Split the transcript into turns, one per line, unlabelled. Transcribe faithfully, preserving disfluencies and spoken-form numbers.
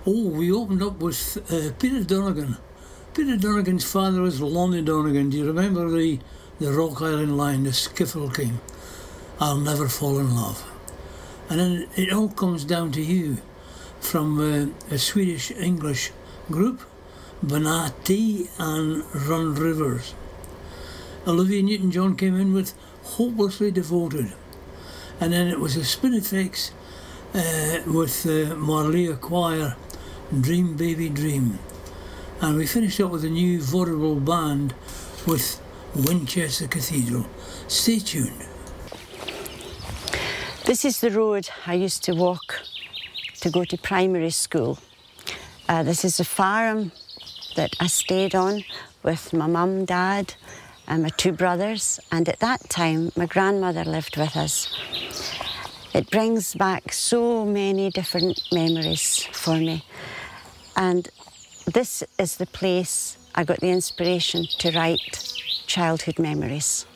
Oh, we opened up with uh, Peter Donegan. Peter Donegan's father was Lonnie Donegan. Do you remember the, the Rock Island line, the skiffle king? I'll never fall in love. And then it all comes down to you from uh, a Swedish-English group, Bonatti and Run Rivers. Olivia Newton-John came in with Hopelessly Devoted. And then it was a Spinifex uh, with uh, Marlia Choir, Dream Baby Dream. And we finished up with a new vaudeville band with Winchester Cathedral. Stay tuned.
This is the road I used to walk to go to primary school. Uh, this is a farm that I stayed on with my mum, dad, and my two brothers. And at that time, my grandmother lived with us. It brings back so many different memories for me. And this is the place I got the inspiration to write Childhood Memories.